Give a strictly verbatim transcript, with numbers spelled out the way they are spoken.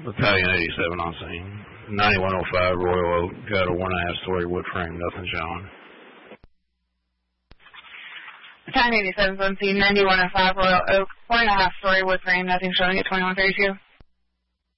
Battalion eighty-seven on scene. ninety-one oh five Royal Oak, got a one and a half story wood frame, nothing showing. Battalion eighty-seven on scene, ninety-one oh five Royal Oak, one and a half story wood frame, nothing showing at twenty-one thirty-two.